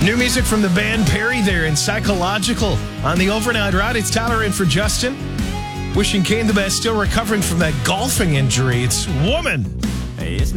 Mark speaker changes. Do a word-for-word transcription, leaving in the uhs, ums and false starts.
Speaker 1: New music from the band Perry there in Psychological on the overnight ride. It's Tyler in for Justin. Wishing Kane the best, still recovering from that golfing injury. It's Woman.
Speaker 2: Hey, it's